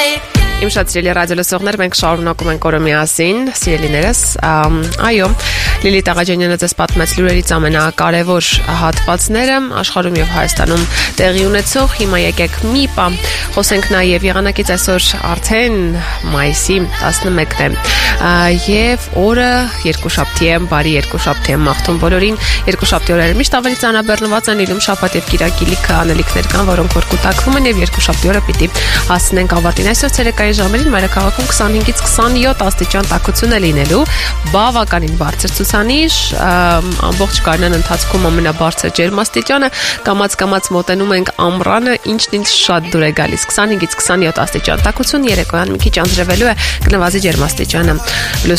Իմ շատ սիրելի ռադիոլսողներ, մենք շարունակում ենք օրը միասին, սիրելիներս, այո, Լիլիթ Աղաջանյանը ձեզ պատմեց լուրերից ամենակարևոր հատվածները աշխարհում եւ Հայաստանում տեղի ունեցող, հիմա եկեք մի բան խոսենք նաեւ եղանակից այսօր արդեն մայիսի 11-ն է եւ օրը երկուշաբթի է, բարի երկուշաբթի եմ մաղթում բոլորին, երկուշաբթի օրերը միշտ ավելի ծանրաբեռնված են լինում, շաբաթ եւ կիրակի լիքը անելիքներ կան, որոնք որ կուտակվում են եւ երկուշաբթի օրը պիտի հասնենք ավարտին։ Այսօր ցերեկային ժամերին մայրաքաղաքում 25-ից 27 աստիճան տաքություն է լինելու, բավականին բարձր ցուցանիշ, ամբողջ գարնան ընթացքում ամենաբարձր ջերմաստիճանը, կամաց մոտենում ենք ամռանը, ինչն ինձ շատ դուր է գալիս, 25-ից 27 աստիճան տաքություն, երեկոյան մի քիչ անձրևելու է, կնվազի ջերմաստիճանը +2